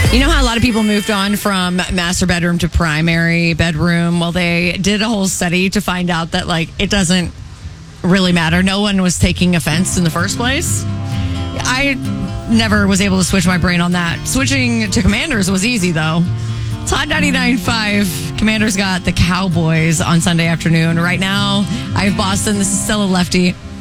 You know how a lot of people moved on from master bedroom to primary bedroom? Well, they did a whole study to find out that, like, it doesn't really matter. No one was taking offense in the first place. I never was able to switch my brain on that. Switching to Commanders was easy, though. It's Hot 99.5. Commanders got the Cowboys on Sunday afternoon. Right now, I have Boston. This is Stella Lefty.